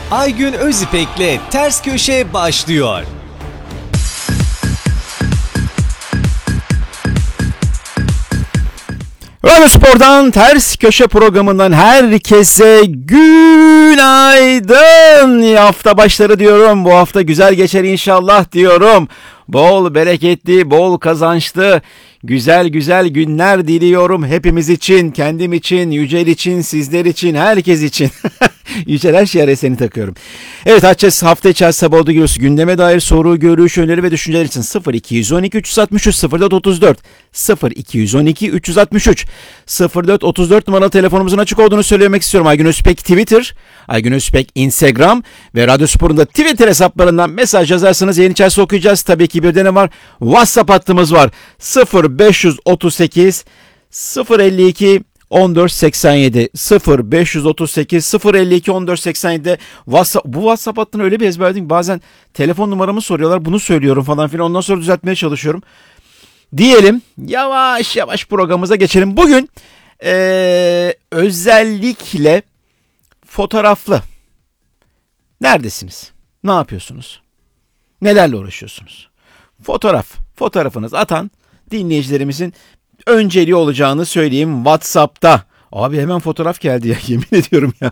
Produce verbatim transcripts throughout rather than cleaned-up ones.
Aygün Özipek'le Ters Köşe başlıyor. Radyo Spor'dan Ters Köşe programından herkese günaydın. İyi hafta başları diyorum. Bu hafta güzel geçer inşallah diyorum. Bol bereketli, bol kazançlı, güzel güzel günler diliyorum hepimiz için, kendim için, Yücel için, sizler için, herkes için. Yücel her şeye seni takıyorum. Evet, açacağız hafta içerisinde sabah olduğu gibi gündeme dair soru, görüş, öneri ve düşünceler için sıfır iki on iki üç altı üç sıfır dört otuz dört sıfır iki on iki üç altı üç sıfır dört otuz dört numaralı telefonumuzun açık olduğunu söylemek istiyorum. Aygün Özpek Twitter, Aygün Özpek Instagram ve Radyo Spor'un da Twitter hesaplarından mesaj yazarsanız yayın içerisinde okuyacağız. Tabii ki bir de ne var? WhatsApp hattımız var. sıfır beş otuz sekiz sıfır elli iki on dört seksen yedi sıfır beş otuz sekiz sıfır elli iki on dört seksen yedi WhatsApp, bu WhatsApp hattını öyle bir ezberledim ki bazen telefon numaramı soruyorlar, bunu söylüyorum falan filan, ondan sonra düzeltmeye çalışıyorum. Diyelim yavaş yavaş programımıza geçelim. Bugün ee, özellikle fotoğraflı. Neredesiniz? Ne yapıyorsunuz? Nelerle uğraşıyorsunuz? Fotoğraf, fotoğrafınız atan dinleyicilerimizin önceliği olacağını söyleyeyim WhatsApp'ta. Abi hemen fotoğraf geldi ya, yemin ediyorum ya.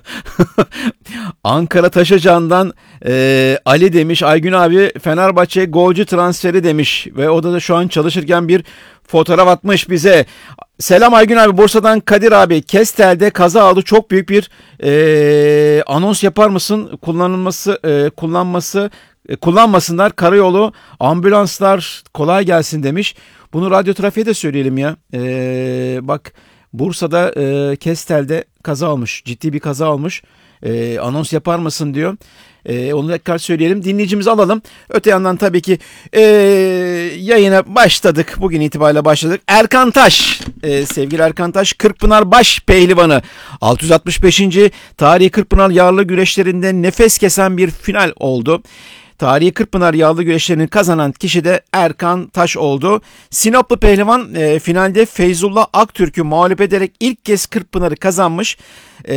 Ankara Taşacan'dan e, Ali demiş, Aygün abi Fenerbahçe golcü transferi demiş ve o da şu an çalışırken bir fotoğraf atmış bize. Selam Aygün abi, Bursa'dan Kadir abi, Kestel'de kaza oldu, çok büyük bir e, anons yapar mısın? Kullanılması e, kullanması e, kullanmasınlar, karayolu ambulanslar kolay gelsin demiş. Bunu radyo trafiğe de söyleyelim ya. Ee, bak Bursa'da e, Kestel'de kaza olmuş. Ciddi bir kaza olmuş. E, anons yapar mısın diyor. E, onu tekrar söyleyelim. Dinleyicimizi alalım. Öte yandan tabii ki e, yayına başladık. Bugün itibariyle başladık. Erkan Taş. E, sevgili Erkan Taş. Kırkpınar Baş Pehlivanı. altı yüz altmış beşinci Tarihi Kırkpınar Yağlı Güreşlerinde nefes kesen bir final oldu. Tarihi Kırkpınar yağlı güreşlerini kazanan kişi de Erkan Taş oldu. Sinoplu pehlivan e, finalde Feyzullah Aktürk'ü mağlup ederek ilk kez Kırkpınar'ı kazanmış e,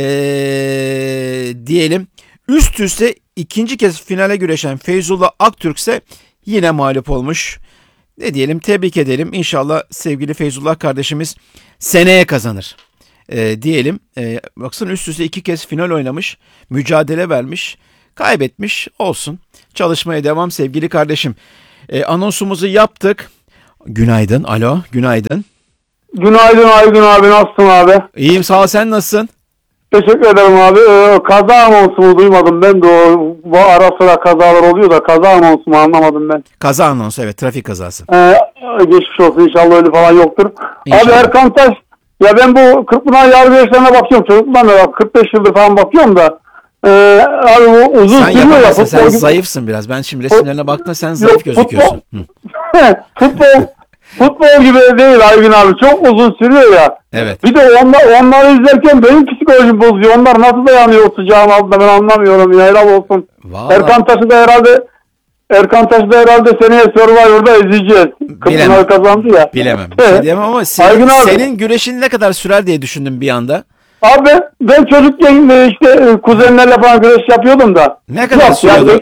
diyelim. Üst üste ikinci kez finale güreşen Feyzullah Aktürk ise yine mağlup olmuş. Ne diyelim, tebrik edelim. İnşallah sevgili Feyzullah kardeşimiz seneye kazanır e, diyelim. E, baksana, üst üste iki kez final oynamış, mücadele vermiş. Kaybetmiş, olsun. Çalışmaya devam sevgili kardeşim. E, anonsumuzu yaptık. Günaydın. Alo, günaydın. Günaydın Aygün abi, nasılsın abi? İyiyim, sağ ol, sen nasılsın? Teşekkür ederim abi. Ee, kaza anonsunu duymadım ben de, o bu ara sıra kazalar oluyor da kaza anonsunu anlamadım ben. Kaza anonsu, evet, trafik kazası. Ee, geçmiş olsun, inşallah öyle falan yoktur. İnşallah. Abi Erkan Taş, ya ben bu Kırkpınar yargı yarışlarına bakıyorum. Çocuklarla bak, kırk beş yıldır falan bakıyorum da. Ee, abi bu uzun sen sürüyor ya. Sen gibi... zayıfsın biraz. Ben şimdi resimlerine baktım, sen zayıf Yok, gözüküyorsun. Futbol, futbol, futbol gibi değil Aygün abi. Çok uzun sürüyor ya. Evet. Bir de onlar, onları izlerken benim psikolojim bozuyor. Onlar nasıl dayanıyor o sıcağın altında, ben anlamıyorum. Ya, helal olsun. Vallahi... Erkan Taş'ı da herhalde Erkan Taş'ı da herhalde seneye Survivor'da izleyeceğiz. Kırkpınar kazandı ya. Bilemem. Bir şey diyemem ama senin, senin güreşin ne kadar sürer diye düşündüm bir anda. Abi ben çocukken işte kuzenlerle falan güreş yapıyordum da. Ne kadar sürüyordu?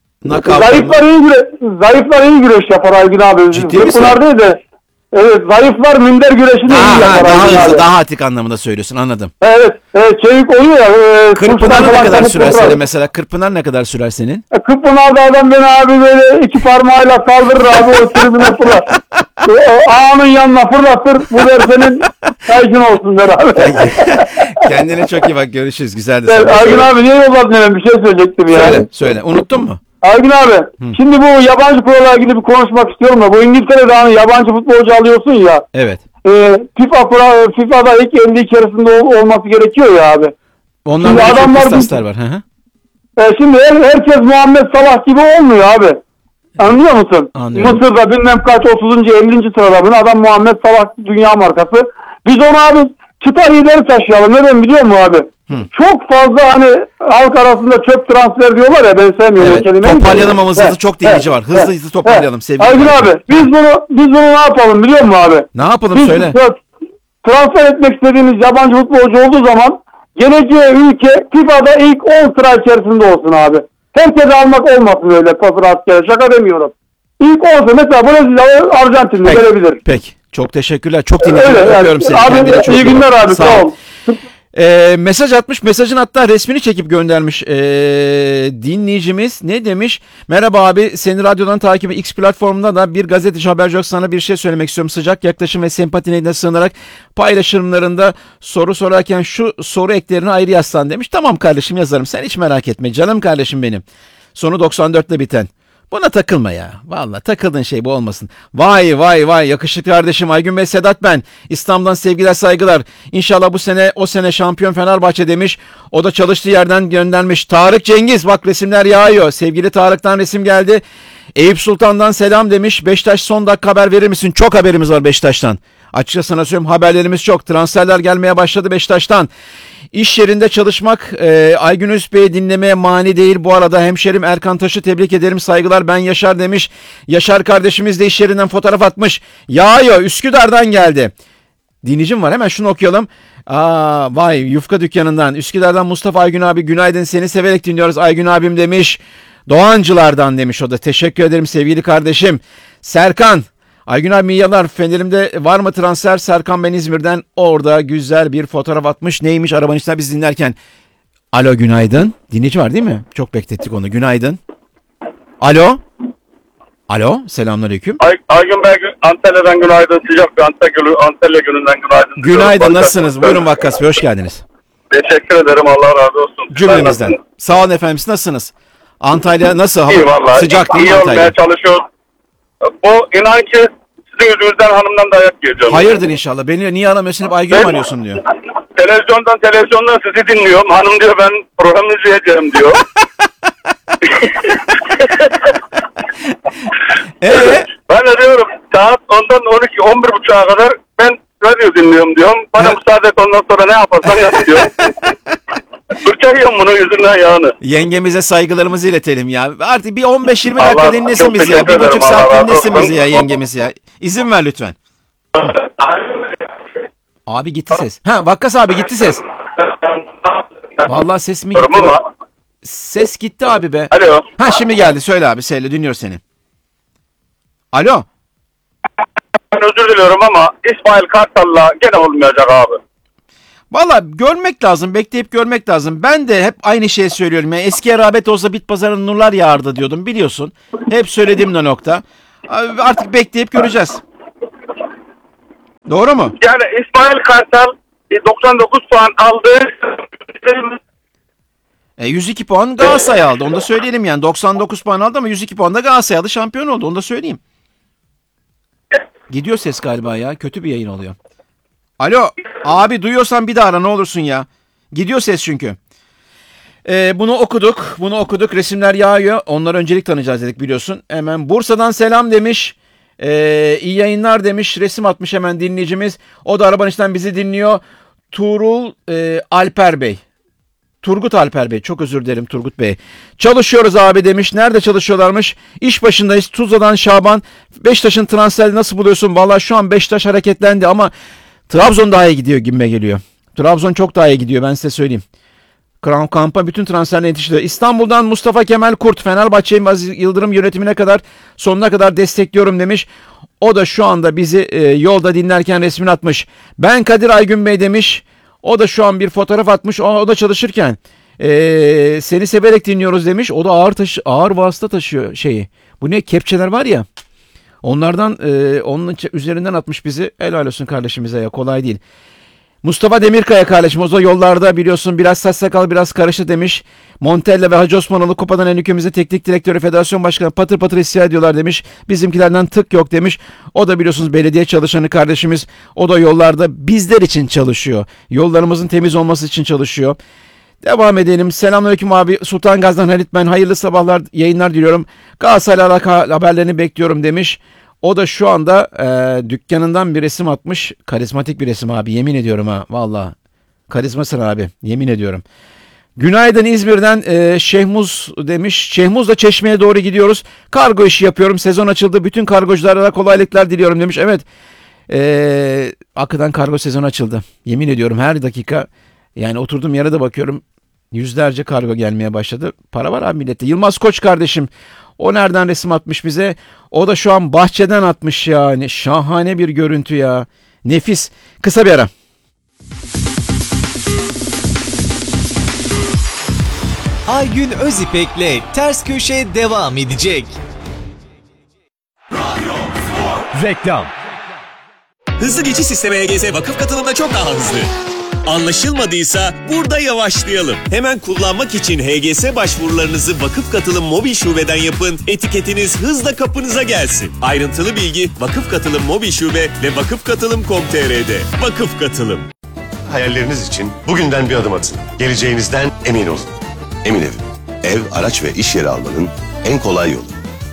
Zayıflar iyi güreş, zayıflar iyi güreş yapar Aygün abi. Ciddi misin? Bunlar değil de. Evet, zayıflar minder güreşini iyi yapar. Daha Aygün hızlı, abi. daha atik anlamında söylüyorsun, anladım. Evet, evet, çevik oluyor ya. E, Kırkpınar ne kadar sürer senin mesela? Kırkpınar ne kadar sürer senin? E, Kırkpınar'da adam beni abi böyle iki parmağıyla saldırır abi, o tribüne fırlat. E, ağanın yanına fırlatır. Bu der senin Aygün olsun der abi. Kendine çok iyi bak, görüşürüz. Güzeldi. Evet, Aygün abi niye yolladın hemen, bir şey söyleyecektim ya. Söyle, söyle. Unuttun mu? Aygün abi, Hı. şimdi bu yabancı kurala ilgili bir konuşmak istiyorum da, bu İngiltere'de hani yabancı futbolcu alıyorsun ya. Evet. E, FIFA FIFA'da ilk elli içerisinde ol, olması gerekiyor ya abi. Ondan da adamlar kıstaslar var. Hı hı. E, şimdi her, herkes Muhammed Salah gibi olmuyor abi. Anlıyor musun? Anlıyorum. Mısır'da bilmem kaç otuzuncu ellinci sırada adam Muhammed Salah dünya markası. Biz onu abi çıta ileri taşıyalım. Neden biliyor musun abi? Hı. Çok fazla hani halk arasında çöp transfer diyorlar ya, ben sevmiyorum. Evet, toparlayalım ama hızlı, çok dinleyici var. Hızlı hızlı toparlayalım sevgili. Aygün abi, biz bunu biz bunu ne yapalım biliyor musun abi? Ne yapalım biz söyle. Transfer etmek istediğimiz yabancı futbolcu olduğu zaman geleceği ülke FIFA'da ilk on sıra içerisinde olsun abi. Herkese almak olmasın öyle fotoğraf askeri. Şaka demiyorum. İlk on sıra mesela Brezilya, Arjantin'de Peki. gelebilir. Peki. Çok teşekkürler. Çok dinleyiciler. Öyle, yani. Öpüyorum seni. Abi, Kendine çok iyi bak. günler abi, sağ ol. Ee, mesaj atmış. Mesajın hatta resmini çekip göndermiş. Ee, dinleyicimiz ne demiş? Merhaba abi. Seni radyodan takibi X platformunda da bir gazeteci haberci olarak sana bir şey söylemek istiyorum. Sıcak yaklaşım ve sempatine sığınarak paylaşımlarında soru sorarken şu soru eklerini ayrı yazsan demiş. Tamam kardeşim yazarım. Sen hiç merak etme. Canım kardeşim benim. Sonu doksan dörtle biten. Buna takılma ya. Vallahi takıldığın şey bu olmasın. Vay vay vay yakışıklı kardeşim Aygün Bey Sedat ben. İstanbul'dan sevgiler saygılar. İnşallah bu sene o sene şampiyon Fenerbahçe demiş. O da çalıştığı yerden göndermiş. Tarık Cengiz bak resimler yağıyor. Sevgili Tarık'tan resim geldi. Eyüp Sultan'dan selam demiş. Beşiktaş son dakika haber verir misin? Çok haberimiz var Beşiktaş'tan. Açıkça sana söylüyorum haberlerimiz çok. Transferler gelmeye başladı Beşiktaş'tan. İş yerinde çalışmak e, Aygün Özbey'i dinlemeye mani değil. Bu arada hemşerim Erkan Taş'ı tebrik ederim. Saygılar ben Yaşar demiş. Yaşar kardeşimiz de iş yerinden fotoğraf atmış. Yağıyor Üsküdar'dan geldi. Dinleyicim var hemen şunu okuyalım. Aa, vay yufka dükkanından. Üsküdar'dan Mustafa Aygün abi günaydın seni severek dinliyoruz Aygün abim demiş. Doğancılardan demiş o da. Teşekkür ederim sevgili kardeşim. Serkan. Aygün abi yalar Fener'imde var mı transfer? Serkan ben İzmir'den orada güzel bir fotoğraf atmış. Neymiş arabanın içinde biz dinlerken. Alo günaydın. Dinleyici var değil mi? Çok beklettik onu. Günaydın. Alo. Alo. Selamünaleyküm. Ay, Aygün Bey Antalya'dan günaydın. Sıcak bir Antalya, Antalya gününden günaydın. Günaydın nasılsınız? Buyurun Vakkas Bey hoş geldiniz. Teşekkür ederim Allah razı olsun. Cümlemizden. Sağ olun efendim siz nasılsınız? Antalya nasıl? Hava? İyi vallahi. Sıcak değil mi İyi Antalya? olmaya çalışıyoruz. Bu inan ki sizin yüzünüzden hanımdan dayak yiyeceğim. Hayırdır inşallah. Beni niye aramıyorsun hep Aygün mü Ben- arıyorsun diyor. Televizyondan televizyondan sizi dinliyorum. Hanım diyor ben programı izleyeceğim diyor. Eee? Ben de diyorum saat ondan on iki on bir buçuğa kadar ben radyo dinliyorum diyorum. Bana müsaade et ondan sonra ne yaparsan yap diyor. Fırçalıyorum bunun yüzünden yağını. Yengemize saygılarımızı iletelim ya. Artık bir on beş yirmi Allah- dakika dinlesin çok bizi ya. teşekkür Bir buçuk ederim, Allah saat razı dinlesin olsun. bizi ya yengemiz ya. İzin ver lütfen. Abi gitti ses. Ha Vakkas abi gitti ses. Vallahi ses mi gitti? Durumu bak? mu? Ses gitti abi be. Alo. Ha şimdi geldi söyle abi söyle dinliyor seni. Alo. Ben özür diliyorum ama İsmail Kartal'la gene olmayacak abi. Valla görmek lazım, bekleyip görmek lazım. Ben de hep aynı şeyi söylüyorum. Yani eskiye rağbet olsa bit pazarına nurlar yağardı diyordum biliyorsun. Hep söylediğim de nokta. Abi Artık bekleyip göreceğiz. Doğru mu? Yani İsmail Kartal e, doksan dokuz puan aldı. E, yüz iki puan Galatasaray aldı. Onu da söyleyelim yani. doksan dokuz puan aldı ama yüz iki puan da Galatasaray aldı. Şampiyon oldu. Onu da söyleyeyim. Gidiyor ses galiba ya. Kötü bir yayın oluyor. Alo. Abi duyuyorsan bir daha ara ne olursun ya. Gidiyor ses çünkü. Ee, bunu okuduk. Bunu okuduk. Resimler yağıyor. Onlara öncelik tanıyacağız dedik biliyorsun. Hemen Bursa'dan selam demiş. Ee, iyi yayınlar demiş. Resim atmış hemen dinleyicimiz. O da arabanın içinden bizi dinliyor. Tuğrul e, Alper Bey. Turgut Alper Bey. Çok özür dilerim Turgut Bey. Çalışıyoruz abi demiş. Nerede çalışıyorlarmış? İş başındayız. Tuzla'dan Şaban. Beşiktaş'ın transferi nasıl buluyorsun? Vallahi şu an Beşiktaş hareketlendi ama Trabzon daha iyi gidiyor gibime geliyor. Trabzon çok daha iyi gidiyor ben size söyleyeyim. Kram Kamp'a bütün transferler yetiştiriyor. İstanbul'dan Mustafa Kemal Kurt. Fenerbahçe'yi Aziz Yıldırım yönetimine kadar sonuna kadar destekliyorum demiş. O da şu anda bizi e, yolda dinlerken resmini atmış. Ben Kadir Aygün Bey demiş. O da şu an bir fotoğraf atmış. O, o da çalışırken e, seni severek dinliyoruz demiş. O da ağır taşı, ağır vasıta taşıyor şeyi. Bu ne kepçeler var ya. Onlardan e, onun üzerinden atmış bizi. Helal olsun kardeşimize ya kolay değil. Mustafa Demirkaya kardeşim o da yollarda biliyorsun biraz saç sakal biraz karıştı demiş. Montella ve Hacı Osmanoğlu kupadan en ülkemizin teknik direktörü federasyon başkanı patır patır isyan ediyorlar demiş. Bizimkilerden tık yok demiş. O da biliyorsunuz belediye çalışanı kardeşimiz. O da yollarda bizler için çalışıyor. Yollarımızın temiz olması için çalışıyor. Devam edelim. Selamünaleyküm abi. Sultan Gaz'dan Halit ben. Hayırlı sabahlar, yayınlar diliyorum. Galatasaray'la alakalı haberlerini bekliyorum demiş. O da şu anda e, dükkanından bir resim atmış. Karizmatik bir resim abi. Yemin ediyorum ha. Vallahi. Karizmasın abi. Yemin ediyorum. Günaydın İzmir'den e, Şehmuz demiş. Şehmuz'la Çeşme'ye doğru gidiyoruz. Kargo işi yapıyorum. Sezon açıldı. Bütün kargoculara kolaylıklar diliyorum demiş. Evet. E, hakikaten kargo sezonu açıldı. Yemin ediyorum her dakika Yani oturduğum yere de bakıyorum. Yüzlerce kargo gelmeye başladı. Para var abi millette. Yılmaz Koç kardeşim. O nereden resim atmış bize? O da şu an bahçeden atmış yani. Şahane bir görüntü ya. Nefis. Kısa bir ara. Aygün Özipek'le Ters Köşe devam edecek. Reklam. Hızlı geçiş sistemi H G S vakıf katılımda çok daha hızlı. Anlaşılmadıysa burada yavaşlayalım. Hemen kullanmak için H G S başvurularınızı Vakıf Katılım mobil şubeden yapın. Etiketiniz hızla kapınıza gelsin. Ayrıntılı bilgi Vakıf Katılım mobil şube ve vakıf katılım nokta com nokta t r'de. Vakıf Katılım. Hayalleriniz için bugünden bir adım atın. Geleceğinizden emin olun. Emin Ev. Ev, araç ve iş yeri almanın en kolay yolu.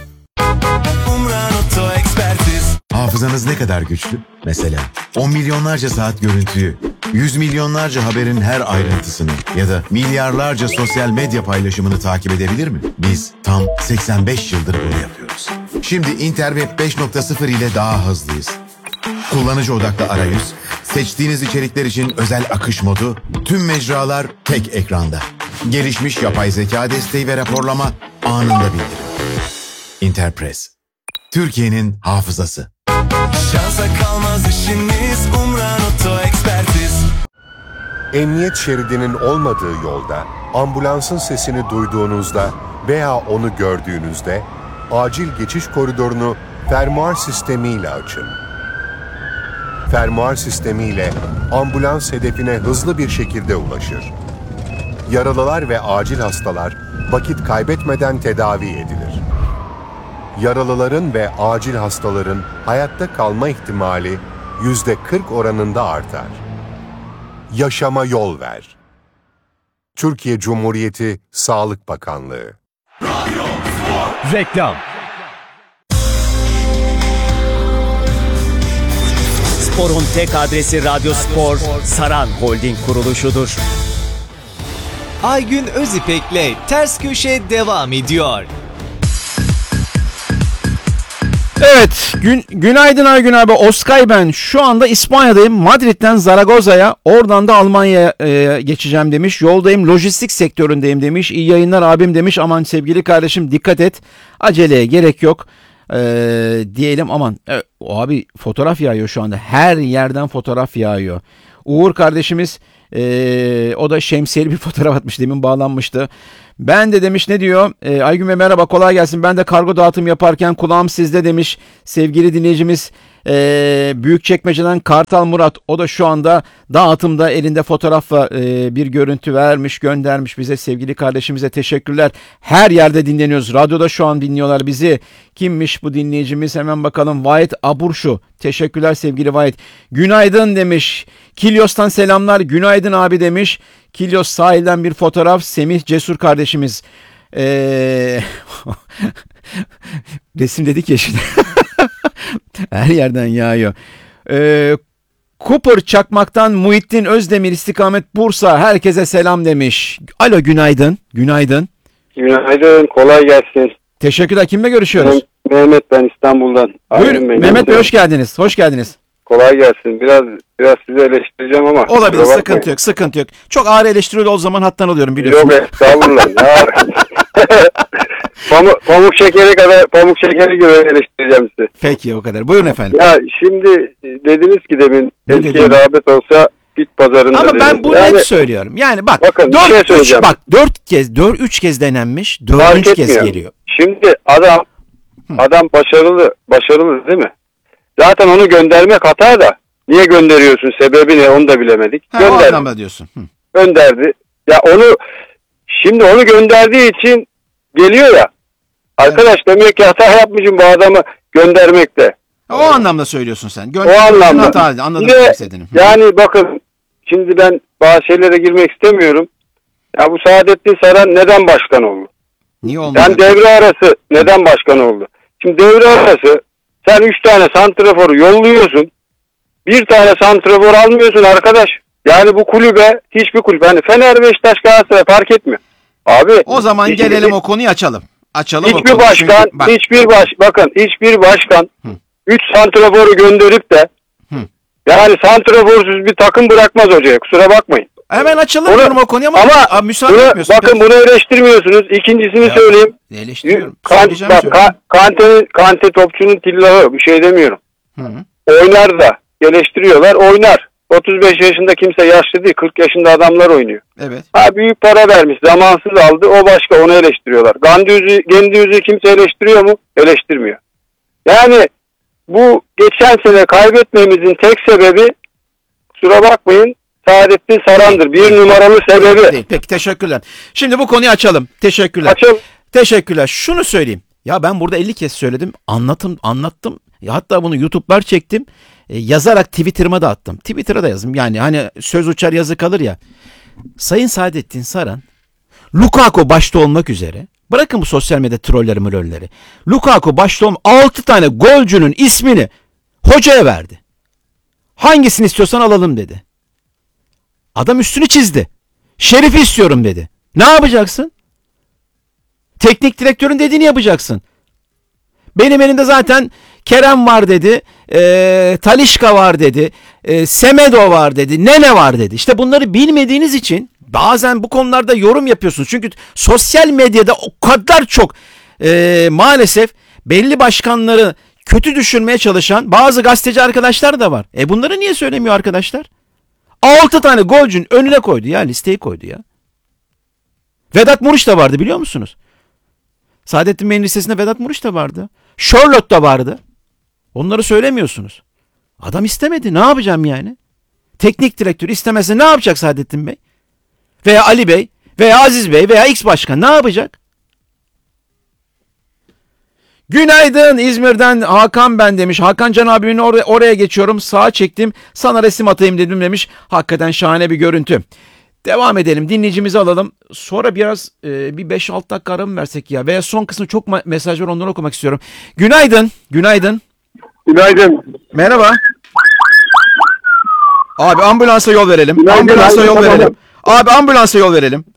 Hafızanız ne kadar güçlü? Mesela on milyonlarca saat görüntüyü, yüz milyonlarca haberin her ayrıntısını ya da milyarlarca sosyal medya paylaşımını takip edebilir mi? Biz tam seksen beş yıldır bunu yapıyoruz. Şimdi Interweb beş nokta sıfır ile daha hızlıyız. Kullanıcı odaklı arayüz, seçtiğiniz içerikler için özel akış modu, tüm mecralar tek ekranda. Gelişmiş yapay zeka desteği ve raporlama anında bildirim. Interpress. Türkiye'nin hafızası. Şansa kalmaz işiniz, Umran Oto Ekspertiz. Emniyet şeridinin olmadığı yolda, ambulansın sesini duyduğunuzda veya onu gördüğünüzde acil geçiş koridorunu fermuar sistemiyle açın. Fermuar sistemiyle ambulans hedefine hızlı bir şekilde ulaşır. Yaralılar ve acil hastalar vakit kaybetmeden tedavi edilir. Yaralıların ve acil hastaların hayatta kalma ihtimali yüzde kırk oranında artar. Yaşama yol ver. Türkiye Cumhuriyeti Sağlık Bakanlığı. Reklam. Spor'un tek adresi Radyo Spor, Saran Holding kuruluşudur. Aygün Özipek'le Ters Köşe devam ediyor. Evet, gün, günaydın Aygün abi. Oskay ben. Şu anda İspanya'dayım. Madrid'den Zaragoza'ya, oradan da Almanya'ya e, geçeceğim demiş. Yoldayım, lojistik sektöründeyim demiş. İyi yayınlar abim demiş. Aman sevgili kardeşim dikkat et. Aceleye gerek yok. E, diyelim aman. E, abi fotoğraf yağıyor şu anda. Her yerden fotoğraf yağıyor. Uğur kardeşimiz e, o da şemsiyeli bir fotoğraf atmış. Demin bağlanmıştı. Ben de demiş ne diyor? E, Aygün Bey merhaba kolay gelsin. Ben de kargo dağıtım yaparken kulağım sizde demiş. Sevgili dinleyicimiz e, Büyükçekmece'den Kartal Murat. O da şu anda dağıtımda elinde fotoğrafla e, bir görüntü vermiş göndermiş bize. Sevgili kardeşimize teşekkürler. Her yerde dinleniyoruz. Radyoda şu an dinliyorlar bizi. Kimmiş bu dinleyicimiz? Hemen bakalım. Vahit Aburşu. Teşekkürler sevgili Vahit. Günaydın demiş. Kilyos'tan selamlar. Günaydın abi demiş. Kilyos sahilden bir fotoğraf. Semih Cesur kardeşimiz. Ee... Resim dedik ya şimdi. Her yerden yağıyor. Ee, Cooper Çakmak'tan Muhittin Özdemir istikamet Bursa. Herkese selam demiş. Alo günaydın. Günaydın. Günaydın, kolay gelsin. Teşekkürler. Kimle görüşüyoruz? Mehmet ben İstanbul'dan. Buyurun Bey, Mehmet Bey hoş geldiniz. Hoş geldiniz. Kolay gelsin. Biraz biraz sizi eleştireceğim ama. Olabilir sıkıntı yok sıkıntı yok. Çok ağır eleştiriyor o zaman hattan alıyorum biliyorsun. Yok estağfurullah. Ya. pamuk, pamuk şekeri kadar pamuk şekeri gibi eleştireceğim sizi. Peki o kadar. Buyurun efendim. Ya şimdi dediniz ki demin Ne eskiye dedim? rağbet olsa bit pazarında Ama ben dediniz. bunu Yani, hep söylüyorum. Yani bak bakın, bir şey dört, üç, söyleyeceğim. bak dört kez dört üç kez denenmiş. fark Dördüncü kez etmiyor. geliyor. Şimdi adam adam başarılı başarılı değil mi? Zaten onu göndermek hata da. Niye gönderiyorsun? Sebebi ne? Onu da bilemedik. Ha, o Gönderdi. anlamda diyorsun. Hı. Gönderdi. Ya onu şimdi onu gönderdiği için geliyor ya. Arkadaş demek ki hata yapmışım bu adamı göndermekte. O anlamda söylüyorsun sen. O Göndermişsin, anlamda. hata, anladım Bir de, demek istediğini. Hı. yani bakın şimdi ben bazı şeylere girmek istemiyorum. Ya bu Saadettin Saran neden başkan oldu? Niye olmadı? Yani devre arası neden başkan oldu? Şimdi devre arası sen üç tane santraforu yolluyorsun. Bir tane santrafor almıyorsun arkadaş. Yani bu kulübe hiçbir kulübe. Hani Fener, Beşiktaş, Galatasaray fark etmiyor. Abi. O zaman hiç, gelelim o konuyu açalım. Açalım o hiçbir konuyu. başkan, Çünkü bak, hiçbir baş, bakın hiçbir başkan Hı. üç santraforu gönderip de Hı. yani santraforsuz bir takım bırakmaz hocaya. Kusura bakmayın. Hemen açalım Bunu- diyorum o konuyu ama, Ama abi, müsaade bunu, etmiyorsun. bakın bunu eleştirmiyorsunuz. İkincisini Ya, söyleyeyim. Ne eleştiriyorum? Kan, Söyleyeceğim bak, söyleyeceğim. ka, Kante, Kante topçunun tillahı bir şey demiyorum. Hı hı. Oynar da eleştiriyorlar oynar. otuz beş yaşında kimse yaşlı değil, kırk yaşında adamlar oynuyor. Evet. Ha, büyük para vermiş, zamansız aldı, o başka, onu eleştiriyorlar. Gendüz'ü, Gendüz'ü kimse eleştiriyor mu? Eleştirmiyor. Yani bu geçen sene kaybetmemizin tek sebebi, kusura bakmayın, Saadettin Saran'dır. Bir numaralı sebebi. Değil. Peki teşekkürler. Şimdi bu konuyu açalım. Teşekkürler. Açıl. Teşekkürler. Şunu söyleyeyim. Ya ben burada elli kez söyledim. Anlatım, anlattım. Ya hatta bunu YouTube'lar çektim. E, yazarak Twitter'ıma da attım. Twitter'a da yazdım. Yani hani söz uçar yazı kalır ya. Sayın Saadettin Saran, Lukaku başta olmak üzere, bırakın bu sosyal medya trolleri mürolleri. Lukaku başta olmak altı tane golcünün ismini hocaya verdi. Hangisini istiyorsan alalım dedi. Adam üstünü çizdi. Şerif'i istiyorum dedi. Ne yapacaksın? Teknik direktörün dediğini yapacaksın. Benim elimde zaten Kerem var dedi. E, Talisca var dedi. E, Semedo var dedi. Nene var dedi. İşte bunları bilmediğiniz için bazen bu konularda yorum yapıyorsunuz. Çünkü sosyal medyada o kadar çok e, maalesef belli başkanları kötü düşürmeye çalışan bazı gazeteci arkadaşlar da var. E bunları niye söylemiyor arkadaşlar? altı tane golcünün önüne koydu ya, listeyi koydu ya. Vedat Muriç da vardı biliyor musunuz? Saadettin Bey'in listesinde Vedat Muriç da vardı. Charlotte da vardı. Onları söylemiyorsunuz. Adam istemedi. Ne yapacağım yani? Teknik direktör istemezse ne yapacak Saadettin Bey? Veya Ali Bey veya Aziz Bey veya X başkan ne yapacak? Günaydın İzmir'den Hakan ben demiş. Hakan Can abimin or- oraya geçiyorum. Sağa çektim. Sana resim atayım dedim demiş. Hakikaten şahane bir görüntü. Devam edelim. Dinleyicimizi alalım. Sonra biraz e, bir beş altı dakika ara mı versek ya? Veya son kısmı çok ma- mesaj var, onları okumak istiyorum. Günaydın. Günaydın. Günaydın. Merhaba. Abi ambulansa yol verelim. Günaydın, Ambulansa günaydın, yol tamam. verelim. Abi ambulansa yol verelim.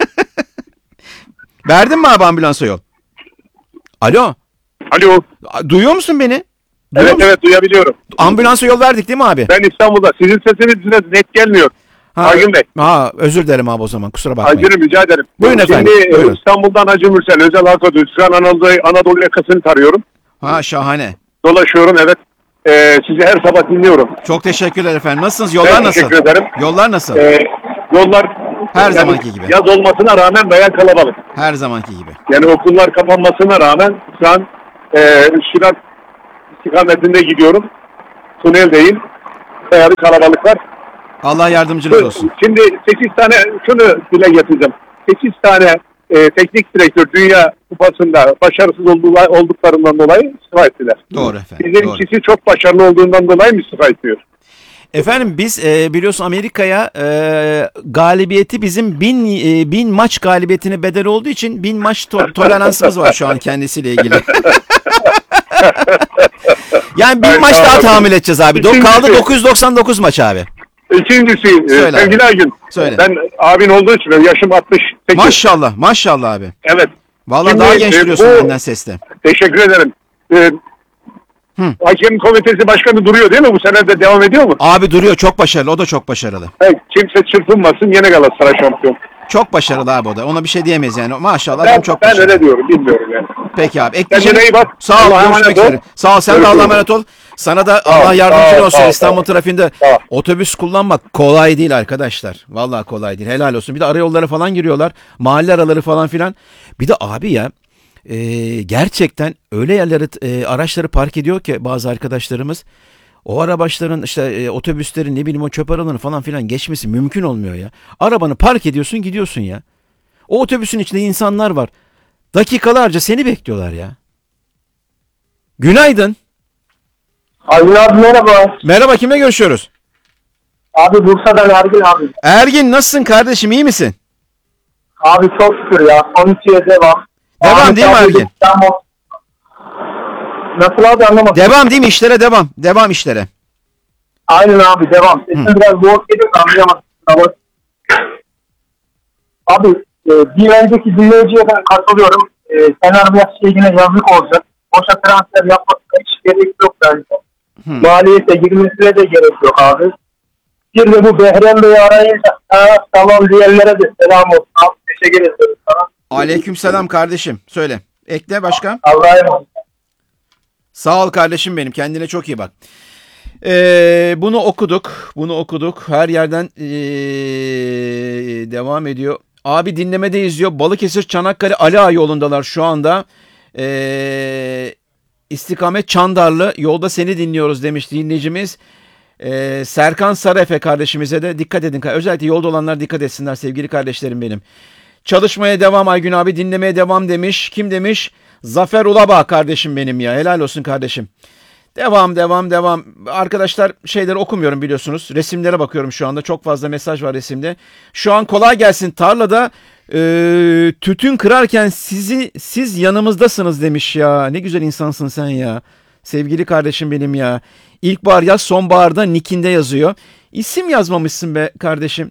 Verdin mi abi ambulansa yol? Alo. Alo. Duyuyor musun beni? Duyuyor Evet musun? evet duyabiliyorum. Ambulansa yol verdik değil mi abi? Ben İstanbul'da. Sizin sesiniz biraz net gelmiyor. Ha, Aygün Bey. Ha, özür dilerim abi o zaman, kusura bakmayın. Aygün'üm rica ederim. Buyurun efendim, Şimdi buyurun. İstanbul'dan Hacı Mürsel, Özel Halk Otobüsü, şu an Anadolu, Anadolu yakasını tarıyorum. Ha, şahane. Dolaşıyorum evet. Ee, sizi her sabah dinliyorum. Çok teşekkürler efendim. Nasılsınız? Yollar Ben nasıl? teşekkür ederim. Yollar nasıl? Ee, yollar Her zamanki gibi. Yaz olmasına rağmen bayağı kalabalık. Her zamanki gibi. Yani okullar kapanmasına rağmen şu an e, Üsküdar istikametinde gidiyorum. Tuneldeyim. Bayağı bir kalabalık var. Allah yardımcınız olsun. Şimdi sekiz tane şunu dile getireceğim. sekiz tane e, teknik direktör Dünya Kupası'nda başarısız olduğu, olduklarından dolayı istifa ettiler. Doğru efendim. Bizim Doğru. ikisi çok başarılı olduğundan dolayı mı istifa ediyor? Efendim biz e, biliyorsun Amerika'ya e, galibiyeti bizim bin, e, bin maç galibiyetine bedel olduğu için bin maç to- toleransımız var şu an kendisiyle ilgili. Yani bin Evet, maç daha tamam. tahammül edeceğiz abi. Do- İkincisi- kaldı dokuz yüz doksan dokuz maç abi. İkincisi e, Söyle sevgili abi. Aygün. Söyle. Ben abin olduğu için ben yaşım altmış sekiz. Maşallah maşallah abi. Evet. Vallahi Şimdi, daha genç e, duruyorsun bu- benden sesle. Teşekkür ederim. Ee, Hakem Komitesi Başkanı duruyor değil mi? Bu sene de devam ediyor mu? Abi duruyor, çok başarılı, o da çok başarılı. Evet, kimse çırpınmasın, yine Galatasaray şampiyon. Çok başarılı abi o da. Ona bir şey diyemeyiz yani. Maşallah Ben, adam çok ben başarılı. öyle diyorum, bilmiyorum yani. Peki abi. Kendine Ekleyeceğim. iyi bak. Sağ ol. Allah'a Görüşmek emanet ol. üzere. Sağ ol. Sen de Görüşürüz. Allah'a emanet ol. Sana da Sağ Allah ol, yardımcın sağ ol, olsun. sağ ol, İstanbul sağ ol. trafiğinde Sağ ol. otobüs kullanmak kolay değil arkadaşlar. Vallahi kolay değil. Helal olsun. Bir de arayollara falan giriyorlar. Mahalle araları falan filan. Bir de abi ya e, gerçekten öyle yerlere e, araçları park ediyor ki bazı arkadaşlarımız. O araçların işte e, otobüslerin ne bileyim o çöp aralarını falan filan geçmesi mümkün olmuyor ya. Arabanı park ediyorsun, gidiyorsun ya. O otobüsün içinde insanlar var. Dakikalarca seni bekliyorlar ya. Günaydın. Aygün abi merhaba. Merhaba, kimle görüşüyoruz? Abi Bursa'dan Ergin abi. Ergin, nasılsın kardeşim, iyi misin? Abi çok şükür ya. Son ikiye devam. Devam Ahmet değil mi abi Ergin? İstanbul. Nasıl abi anlamadım. Devam değil mi, işlere devam. Devam işlere. Aynen abi devam. Sesin biraz boğuk geliyor da anlayamadım. Ama... Abi e, bir önceki dinleyiciye ben katılıyorum. E, Fener bu yaşta yine yazık olacak. Boşa transfer yapmasına hiç gerek yok bence. Hı. Maliyete girmesine de gerek yok abi. Bir de bu Behrem Bey'i arayınca ha, tamam diyenlere de selam olsun. Abi, teşekkür ederim sana. Aleykümselam kardeşim. Söyle. Ekle başka. Allah'a emanet. Sağ ol kardeşim benim. Kendine çok iyi bak. Ee, bunu okuduk. Bunu okuduk. Her yerden ee, devam ediyor. Abi dinlemede izliyor. Balıkesir Çanakkale Ali Ağa yolundalar şu anda. Ee, istikamet Çandarlı. Yolda seni dinliyoruz demiş dinleyicimiz. Ee, Serkan Sarıefe kardeşimize de dikkat edin. Özellikle yolda olanlar dikkat etsinler sevgili kardeşlerim benim. Çalışmaya devam Aygün abi, dinlemeye devam demiş. Kim demiş? Zafer Ulabağ kardeşim benim ya. Helal olsun kardeşim. Devam devam devam. Arkadaşlar şeyleri okumuyorum biliyorsunuz. Resimlere bakıyorum şu anda. Çok fazla mesaj var resimde. Şu an kolay gelsin. Tarlada e, tütün kırarken sizi siz yanımızdasınız demiş ya. Ne güzel insansın sen ya. Sevgili kardeşim benim ya. İlkbahar yaz, sonbaharda nickinde yazıyor. İsim yazmamışsın be kardeşim.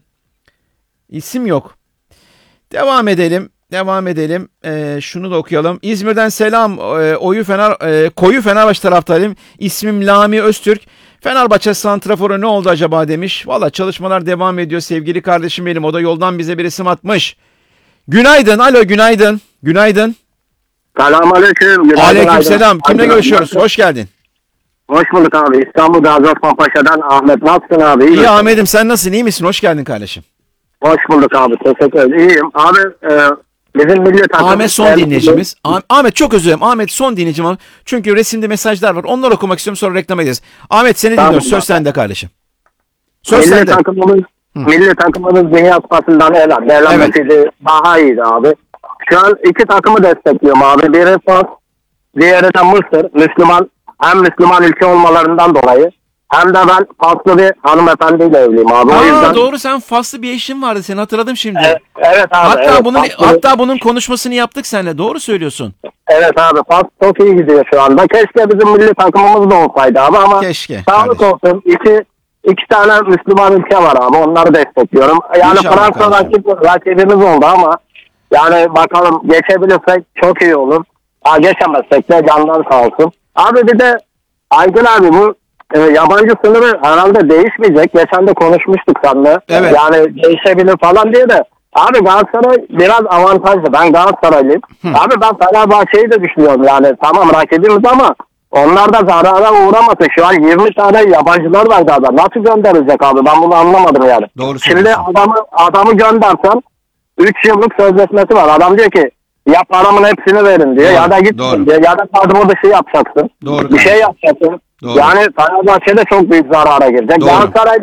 İsim yok. Devam edelim. Devam edelim. Ee, şunu da okuyalım. İzmir'den selam. Ee, oyu Fener, e, koyu Fenerbahçe taraftarıyım. İsmim Lami Öztürk. Fenerbahçe santraforu ne oldu acaba demiş. Valla çalışmalar devam ediyor sevgili kardeşim benim. O da yoldan bize bir resim atmış. Günaydın. Alo günaydın. Günaydın. Selamünaleyküm. Aleykümselam. Kimle görüşüyoruz? Hoş geldin. Hoş bulduk abi. İstanbul Gazi Osman Paşa'dan Ahmet. Nasılsın abi? İyi, İyi Ahmet'im, sen nasılsın? İyi misin? Hoş geldin kardeşim. Hoş bulduk abi. Teşekkür ederim. İyiyim. Abi e, bizim milli takım... Ahmet son dinleyicimiz. Ah- Ahmet çok özür dilerim. Ahmet son dinleyicim. abi. Çünkü resimde mesajlar var. Onları okumak istiyorum, sonra reklama ederiz. Ahmet seni Tamam, dinliyoruz. Söz tamam. sende kardeşim. Söz Milli sende. takımımız, milli takımımız Dünya Kupası'ndan elan. Elanmasıydı. Daha iyiydi abi. Şu an iki takımı destekliyorum abi. Biri Fas, diğeri de Mısır. Müslüman, hem Müslüman ülke olmalarından dolayı hem de ben Faslı bir hanımefendiyle evliyim abi. Aa, o yüzden... doğru, sen Faslı bir eşin vardı, seni hatırladım şimdi. Evet, evet abi. Hatta evet, bunun Faslı... hatta bunun konuşmasını yaptık seninle. Doğru söylüyorsun. Evet abi, Fas çok iyi gidiyor şu anda. Keşke bizim milli takımımız da olsaydı abi ama Keşke, sağlık kardeşim. olsun. İki, iki tane Müslüman ülke var abi, onları destekliyorum. Yani İnşallah Fransa kardeşim. rakip, rakibimiz oldu ama yani bakalım geçebilirsek çok iyi olur. Ha, geçemezsek de canlar sağ olsun. Abi bir de Aygün abi bu e, yabancı sınırı herhalde değişmeyecek. Geçen de konuşmuştuk seninle. Evet. Yani değişebilir falan diye de. Abi Galatasaray biraz avantajlı. Ben Galatasaraylıyım. Hı. Abi ben Fenerbahçe'yi de düşünüyorum yani. Tamam rakibimiz ama onlar da zarara uğramasın. Şu an yirmi tane yabancılar var zaten. Nasıl gönderilecek abi? Ben bunu anlamadım yani. Doğru Şimdi söylüyorsun. adamı adamı göndersen üç yıllık sözleşmesi var. Adam diyor ki ya paramın hepsini verin diyor, Doğru, ya da git doğru. diyor, ya da kadro dışı yapacaksın. Doğru Bir şey yapacaksın. Doğru. Yani Fenerbahçe de çok büyük zarara girecek. Doğru. Galatasaray